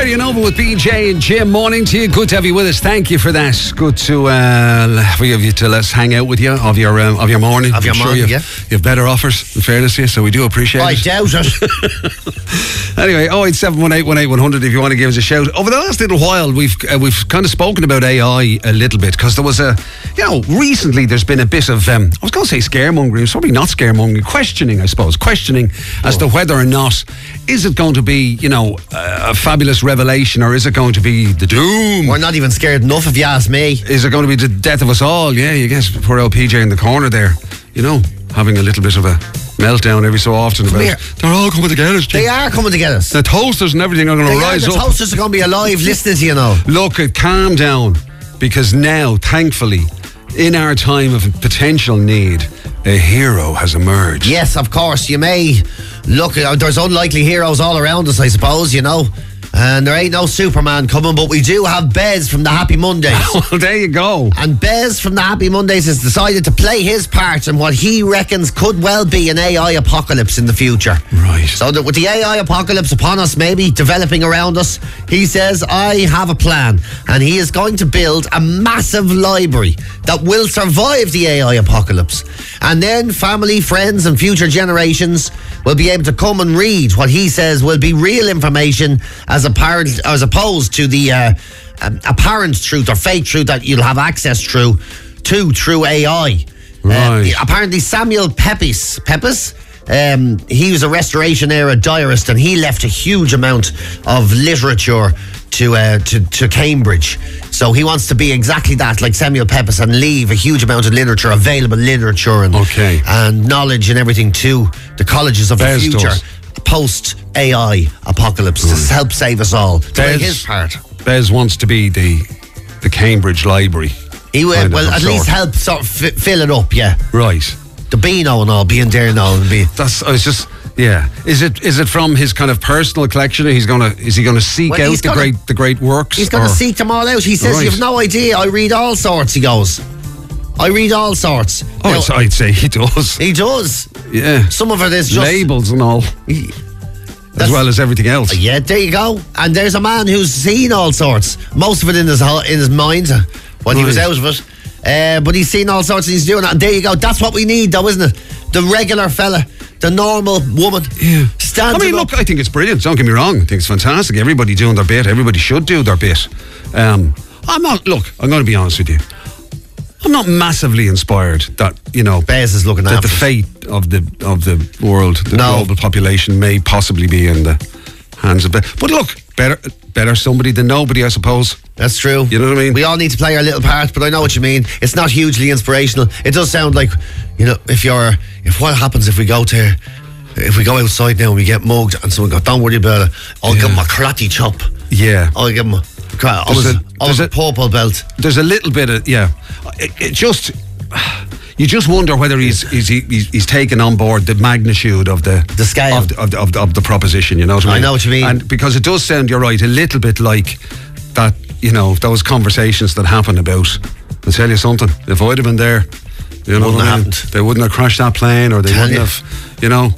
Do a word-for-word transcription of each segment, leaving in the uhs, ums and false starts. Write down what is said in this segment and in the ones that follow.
Radio Nova with B J and Jim. Morning to you. Good to have you with us. Thank you for that. Good to uh, have you to let's hang out with you of your um, of your morning. Of your I'm morning, sure yeah. You have better offers, in fairness to you, so we do appreciate I it. doubt it. Anyway, oh eight seven one eight one eight one hundred if you want to give us a shout. Over the last little while, we've uh, we've kind of spoken about A I a little bit because there was a, you know, recently there's been a bit of um, I was going to say scaremongering, it's probably not scaremongering, questioning, I suppose, questioning as Oh. to whether or not is it going to be, you know, a fabulous revelation or is it going to be the doom? We're not even scared enough, if you ask me. Is it going to be the death of us all? Yeah, you guess poor old P J in the corner there, you know, having a little bit of a meltdown every so often about here. they're all coming together. Jim. They are coming together. The toasters and everything are going to They are, rise the up. toasters are going to be alive listening to you now. Look, uh, calm down, because now, thankfully, in our time of potential need, a hero has emerged. Yes, of course. You may look, uh, there's unlikely heroes all around us, I suppose, you know. And there ain't no Superman coming, but we do have Bez from the Happy Mondays. Well, there you go. And Bez from the Happy Mondays has decided to play his part in what he reckons could well be an A I apocalypse in the future. Right. So that with the A I apocalypse upon us, maybe developing around us, he says, I have a plan. And he is going to build a massive library that will survive the A I apocalypse. And then family, friends, and future generations will be able to come and read what he says will be real information as apparent, as opposed to the uh, um, apparent truth or fake truth that you'll have access through to through A I. Right. Uh, apparently, Samuel Pepys, Pepys, um, he was a Restoration era diarist, and he left a huge amount of literature to uh, to to Cambridge. So he wants to be exactly that, like Samuel Pepys, and leave a huge amount of literature, available literature, and Okay. and knowledge and everything to the colleges of Bez the future. does. Post A I apocalypse to help save us all. To play his part. Bez wants to be the the Cambridge Library. He will, kind of well, of at least sort. help sort of fi- fill it up, yeah. Right. The Beano and all, being there now and be. That's. I was just. Yeah. Is it is it from his kind of personal collection? Or he's gonna is he gonna seek Well, out he's the gonna- great the great works? He's going to or- seek them all out. He says, Right. you have no idea. I read all sorts, he goes. I read all sorts. Oh, Now, it's- I'd say he does. he does. Yeah. Some of it is just. Labels and all, He- as that's- well as everything else. Yeah, there you go. And there's a man who's seen all sorts. Most of it in his ho- in his mind uh, when he was Right. out of it. Uh, but he's seen all sorts and he's doing it. And there you go. That's what we need, though, isn't it? The regular fella, the normal woman. Yeah. Standing I mean, up. look, I think it's brilliant. Don't get me wrong. I think it's fantastic. Everybody doing their bit. Everybody should do their bit. Um, I'm not. Look, I'm going to be honest with you. I'm not massively inspired that, you know, Bez is looking that after the us. fate of the of the world, the No. global population, may possibly be in the hands of. Be- but look, better better somebody than nobody, I suppose. That's true. You know what I mean? We all need to play our little part, but I know what you mean. It's not hugely inspirational. It does sound like, you know, if you're, if what happens if we go to, if we go outside now and we get mugged and someone goes, don't worry about it, I'll Yeah. give him a karate chop. Yeah. I'll give him a, I There's was, a- I was there's a a- purple belt. There's a little bit of yeah. It, it just. You just wonder whether he's he's he's, he's taken on board the magnitude of the The scale. of the, of, the, of, the, of the proposition. You know what I mean? I know what you mean. And because it does sound, you're right, a little bit like that. You know, those conversations that happen about. I'll tell you something. If I'd have been there, you know, Wouldn't what I have mean? happened. They wouldn't have crashed that plane, or they Tell wouldn't you. have, you know,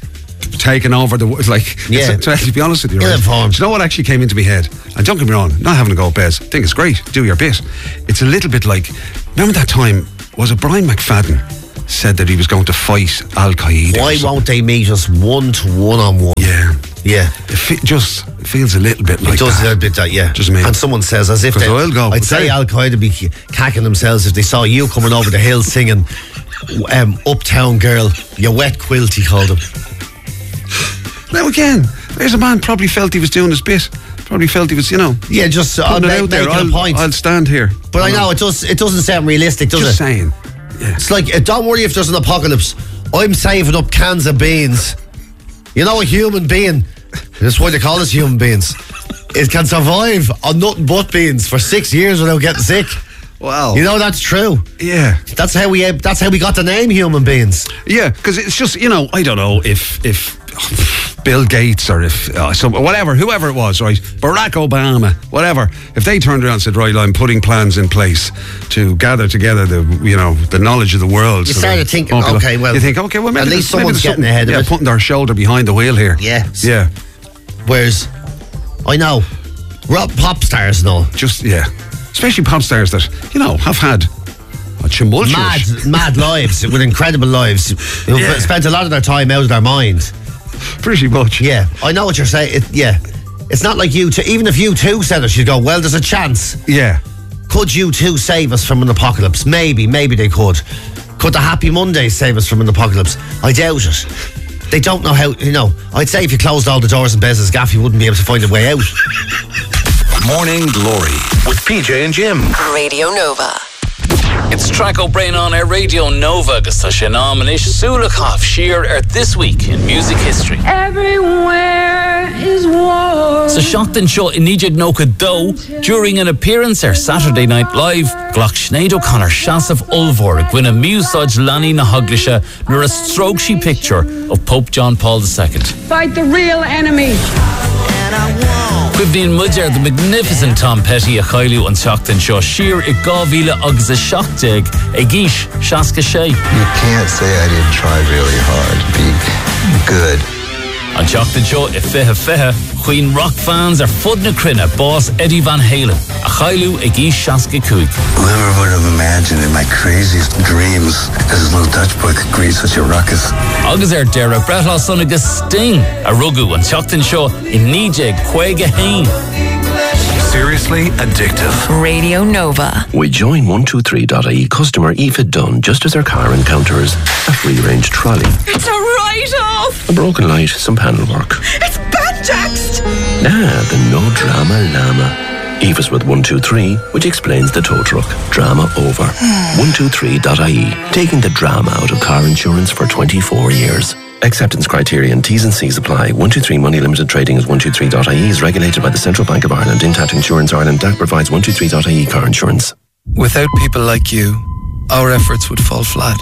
taken over the it's like. Yeah. It's, to be honest with you, right? Ill-informed. Do you know what actually came into my head? And don't get me wrong, not having a go at Bez. I think it's great. Do your bit. It's a little bit like, remember that time, was it Brian McFadden said that he was going to fight Al Qaeda? Why or something? won't they meet us one to one on one? Yeah. Yeah. It fe- just it feels a little bit like It does that. a bit that, yeah. Just me. And someone says, as if 'Cause they, I'll go, I'd but say they- Al Qaeda be cacking themselves if they saw you coming over the hill singing um, Uptown Girl, you wet quilt, he called him. Now again, there's a man probably felt he was doing his bit. Probably felt he was, you know, Yeah, just uh, putting it make, out there. making I'll, a point. I'll stand here. but I know it does. It doesn't sound realistic, does Just it? saying. Yeah. It's like, uh, don't worry if there's an apocalypse. I'm saving up cans of beans. You know, a human being, that's why they call us human beings, it can survive on nothing but beans for six years without getting sick. Wow. You know, that's true. Yeah. That's how we. That's how we got the name human beings. Yeah, because it's just, you know, I don't know if if Bill Gates or if uh, some whatever, whoever it was, right, Barack Obama, whatever, if they turned around and said, right, I'm putting plans in place to gather together the, you know, the knowledge of the world. You so started that thinking, popular- okay, well, you think, okay, well, maybe at there's- least maybe someone's there's getting something- ahead of yeah, it. putting their shoulder behind the wheel here. Yes. Yeah. Whereas, I know, Rob, pop stars, no. Just, yeah. Especially pop stars that, you know, have had a tumultuous... Mad, mad lives, with incredible lives. Who've Yeah. spent a lot of their time out of their mind. Pretty much. Yeah, I know what you're saying. It, yeah. It's not like you two, even if you two said it, you'd go, well, there's a chance. Yeah. Could you two save us from an apocalypse? Maybe, maybe they could. Could the Happy Mondays save us from an apocalypse? I doubt it. They don't know how, you know. I'd say if you closed all the doors in Bez's gaff, you wouldn't be able to find a way out. Morning Glory with P J and Jim. Radio Nova. It's Track O'Brien on our Radio Nova agus tá sé ná manis Sulachov Sheer er this week in music history. Everywhere is war. Sa seachtain seo in Níjad Nócha Dó during an appearance ar Saturday Night Live, Glock Sinead O'Connor Shasaf Ulvor a gwine miúsáid Lani na Haglisha nor a strokesy picture of Pope John Paul the Second. Fight the real enemy. Quibdín Mudger, the magnificent Tom Petty a Chailu an seachtain seo Sheer i gávíle agus a seachtaig a gísh Shaska Shay. You can't say I didn't try really hard to be good. An seachtain seo i fithe fithe Queen rock fans are fud na crinne boss Eddie Van Halen a Chailu a gísh Shaska Cúig. Whoever would have imagined in my craziest dreams that this little Dutch boy could create such a ruckus. Agus er Dara Bretla son agus Sting a rugu an seachtain seo in Níjad Cuega Hain. Seriously addictive. Radio Nova. We join one two three dot I E customer Aoife Dunn just as her car encounters a free-range trolley. It's a write-off. A broken light, some panel work. It's banjaxed. Ah, the no drama llama. Aoife's with one two three, which explains the tow truck. Drama over. one two three dot I E, taking the drama out of car insurance for twenty-four years. Acceptance criteria and T's and C's apply. one two three Money Limited Trading is one two three dot I E is regulated by the Central Bank of Ireland. Intact Insurance Ireland D A C provides one two three dot I E car insurance. Without people like you, our efforts would fall flat.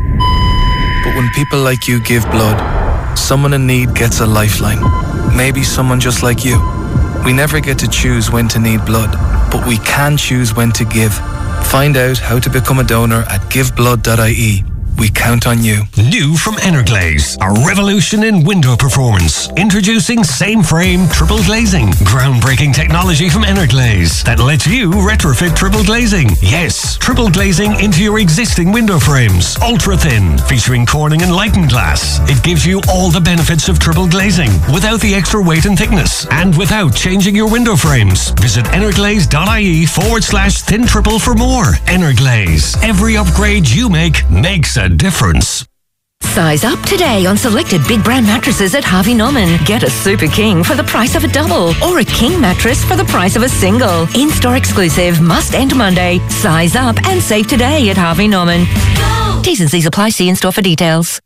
But when people like you give blood, someone in need gets a lifeline. Maybe someone just like you. We never get to choose when to need blood, but we can choose when to give. Find out how to become a donor at give blood dot I E. We count on you. New from Energlaze, a revolution in window performance. Introducing same frame triple glazing. Groundbreaking technology from Energlaze that lets you retrofit triple glazing. Yes, triple glazing into your existing window frames. Ultra thin, featuring Corning and Lighten glass. It gives you all the benefits of triple glazing without the extra weight and thickness and without changing your window frames. Visit energlaze dot I E forward slash thin triple for more. Energlaze. Every upgrade you make makes a difference. Size up today on selected big brand mattresses at Harvey Norman. Get a Super King for the price of a double or a King mattress for the price of a single. In-store exclusive, must end Monday. Size up and save today at Harvey Norman. Go! T's and C's apply. See in-store for details.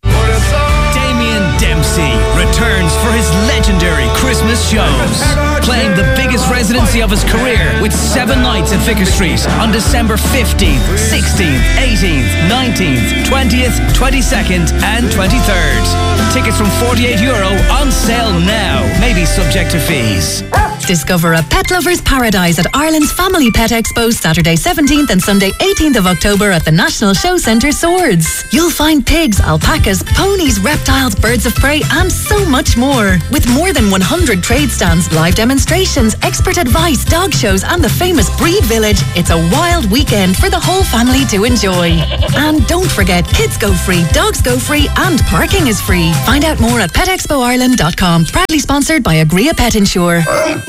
Damien Dempsey returns for his legendary Christmas shows, playing the biggest residency of his career with seven nights at Vicar Street on December fifteenth, sixteenth, eighteenth, nineteenth, twentieth, twenty-second and twenty-third. Tickets from forty-eight euro on sale now, maybe subject to fees. Discover a pet lover's paradise at Ireland's Family Pet Expo Saturday seventeenth and Sunday eighteenth of October at the National Show Centre Swords. You'll find pigs, alpacas, ponies, reptiles, birds of prey and so much more. With more than one hundred trade stands, live demonstrations, expert advice, dog shows and the famous Breed Village, it's a wild weekend for the whole family to enjoy. And don't forget, kids go free, dogs go free and parking is free. Find out more at pet expo ireland dot com. Proudly sponsored by Agria Pet Insure.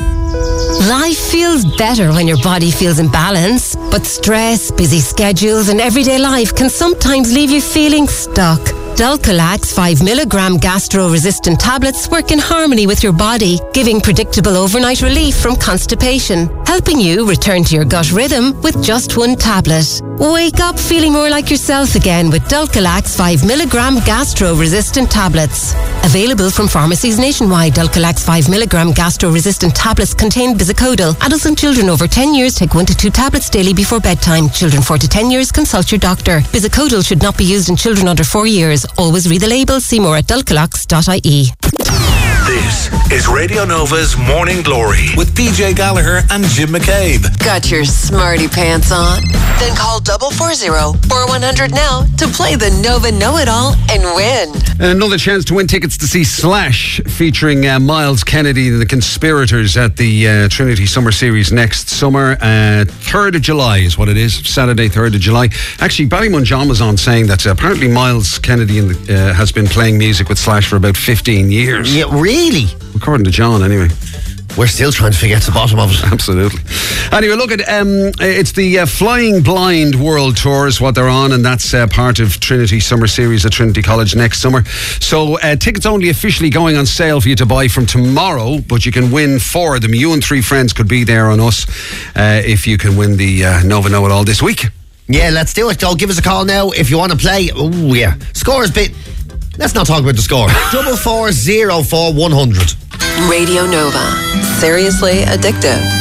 Life feels better when your body feels in balance, but stress, busy schedules and everyday life can sometimes leave you feeling stuck. Dulcolax five milligram gastro-resistant tablets work in harmony with your body, giving predictable overnight relief from constipation, helping you return to your gut rhythm with just one tablet. Wake up feeling more like yourself again with Dulcolax five milligram gastro-resistant tablets. Available from pharmacies nationwide, Dulcolax five milligram gastro-resistant tablets contain bisacodyl. Adults and children over ten years take one to two tablets daily before bedtime. Children four to ten years consult your doctor. Bisacodyl should not be used in children under four years. Always read the label. See more at dulcolax dot I E. This is Radio Nova's Morning Glory with P J Gallagher and Jim McCabe. Got your smarty pants on? Then call double four zero four one hundred now to play the Nova Know-It-All and win. Another chance to win tickets to see Slash featuring uh, Miles Kennedy and the Conspirators at the uh, Trinity Summer Series next summer. Uh, third of July is what it is. Saturday, third of July. Actually, Ballymun John was on saying that uh, apparently Miles Kennedy and the, uh, has been playing music with Slash for about fifteen years. Yeah, really? According to John, anyway. We're still trying to figure out the bottom of it. Absolutely. Anyway, look at um, it's the uh, Flying Blind World Tour is what they're on, and that's uh, part of Trinity Summer Series at Trinity College next summer. So uh, tickets only officially going on sale for you to buy from tomorrow, but you can win four of them. You and three friends could be there on us uh, if you can win the uh, Nova Know-It-All this week. Yeah, let's do it. Go give us a call now if you want to play. Oh yeah, score is bit. Let's not talk about the score. Double four zero four one hundred. Radio Nova. Seriously addictive.